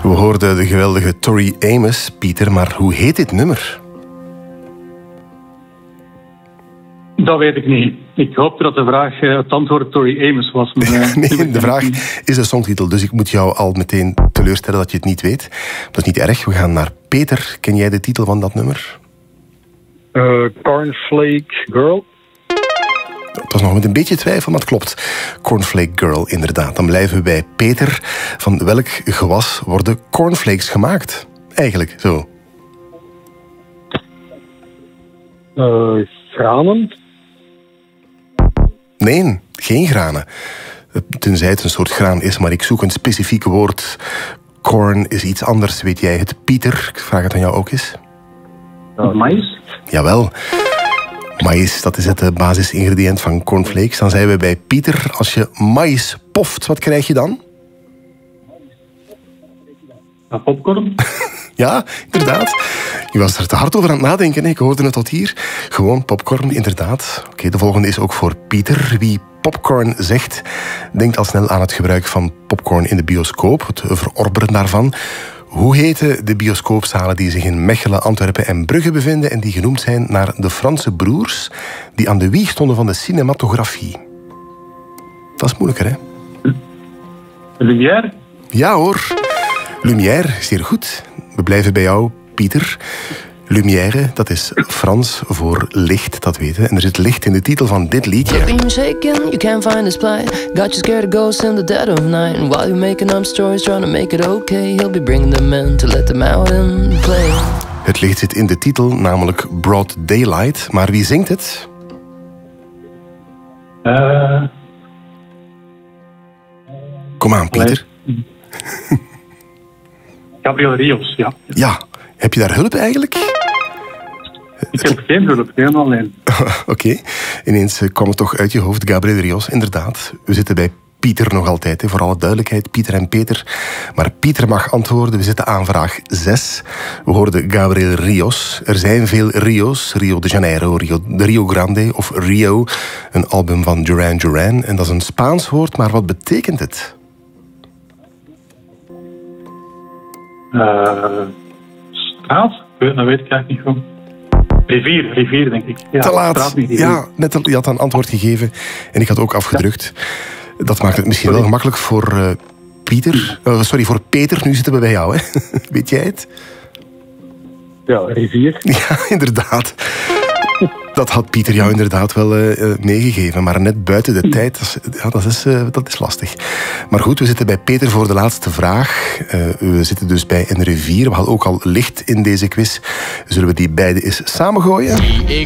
We hoorden de geweldige Tori Amos, Pieter, maar hoe heet dit nummer? Dat weet ik niet. Ik hoopte dat de vraag het antwoord Tori Amos was. Maar, nee, de vraag is de songtitel, dus ik moet jou al meteen teleurstellen dat je het niet weet. Dat is niet erg, we gaan naar Peter. Ken jij de titel van dat nummer? Cornflake Girl. Het was nog met een beetje twijfel, maar het klopt. Cornflake Girl, inderdaad. Dan blijven we bij Peter. Van welk gewas worden cornflakes gemaakt? Eigenlijk, zo. Granen? Nee, geen granen. Tenzij het een soort graan is, maar ik zoek een specifiek woord. Corn is iets anders, weet jij het, Pieter? Ik vraag het aan jou ook eens. Maïs? Jawel. Maïs, dat is het basisingrediënt van cornflakes. Dan zijn we bij Pieter. Als je maïs poft, wat krijg je dan? Popcorn? Ja, inderdaad. Je was er te hard over aan het nadenken. Ik hoorde het tot hier. Gewoon popcorn, inderdaad. Oké, de volgende is ook voor Pieter. Wie popcorn zegt, denkt al snel aan het gebruik van popcorn in de bioscoop. Het verorberen daarvan. Hoe heten de bioscoopzalen die zich in Mechelen, Antwerpen en Brugge bevinden en die genoemd zijn naar de Franse broers die aan de wieg stonden van de cinematografie? Dat is moeilijker, hè? Lumière? Ja hoor. Lumière, zeer goed. We blijven bij jou, Pieter. Lumière, dat is Frans voor licht, dat weten we. En er zit licht in de titel van dit liedje. Beam shaking, you can't find his play. Got you scared of ghosts in the dead of night. And while you're making up stories, trying to make it okay, he'll be bringing them in to let them out and play. Het licht zit in de titel, namelijk Broad Daylight. Maar wie zingt het? Kom aan, Pieter. Gabriel Rios, ja. Ja, heb je daar hulp eigenlijk? Ik heb geen hulp, helemaal alleen. Oké, ineens kwam het toch uit je hoofd, Gabriel Rios, inderdaad. We zitten bij Pieter nog altijd, voor alle duidelijkheid, Pieter en Peter. Maar Pieter mag antwoorden, we zitten aan vraag 6. We hoorden Gabriel Rios. Er zijn veel Rio's, Rio de Janeiro, Rio Grande of Rio. Een album van Duran Duran. En dat is een Spaans woord, maar wat betekent het? Straat? Dat weet ik eigenlijk niet goed. Rivier, denk ik. Ja, te laat. Straat, niet rivier. Ja, je had een antwoord gegeven en ik had ook afgedrukt. Ja. Dat maakt het misschien wel gemakkelijk voor Pieter. Voor Peter. Nu zitten we bij jou, hè? Weet jij het? Ja, rivier. Ja, inderdaad. Dat had Pieter jou inderdaad wel meegegeven, maar net buiten de tijd, dat is lastig. Maar goed, we zitten bij Peter voor de laatste vraag. We zitten dus bij een rivier. We hadden ook al licht in deze quiz. Zullen we die beide eens samengooien? Ik